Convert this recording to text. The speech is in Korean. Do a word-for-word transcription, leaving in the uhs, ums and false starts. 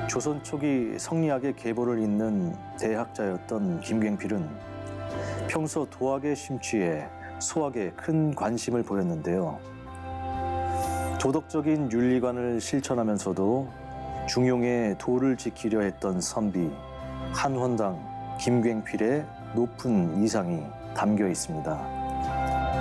조선 초기 성리학의 계보를 잇는 대학자였던 김갱필은 평소 도학의 심취에 소학에 큰 관심을 보였는데요. 도덕적인 윤리관을 실천하면서도 중용의 도를 지키려 했던 선비 한헌당 김갱필의 높은 이상이 담겨 있습니다.